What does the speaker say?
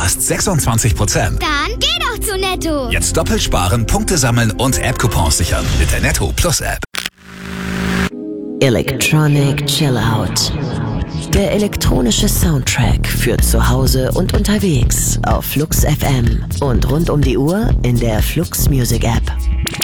fast 26%. Dann geh doch zu Netto. Jetzt doppelt sparen, Punkte sammeln und App-Coupons sichern mit der Netto Plus App. Electronic Chill Out. Der elektronische Soundtrack für zu Hause und unterwegs auf Flux FM und rund um die Uhr in der Flux Music App.